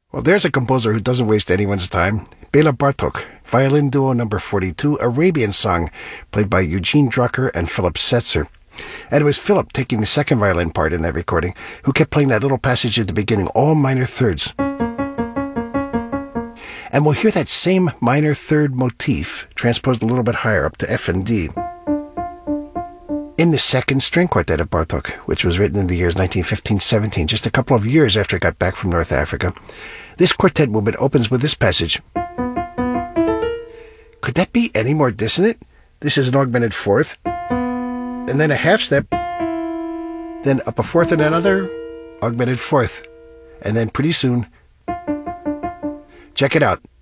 Well, there's a composer who doesn't waste anyone's time. Bela Bartok, Violin Duo number 42, Arabian Song, played by Eugene Drucker and Philip Setzer. And it was Philip taking the second violin part in that recording, who kept playing that little passage at the beginning, all minor thirds. And we'll hear that same minor third motif transposed a little bit higher up to F and D in the second string quartet of Bartok, which was written in the years 1915-17, just a couple of years after it got back from North Africa. This quartet movement opens with this passage. Could that be any more dissonant? This is an augmented fourth, and then a half step, then up a fourth and another augmented fourth, and then pretty soon, check it out.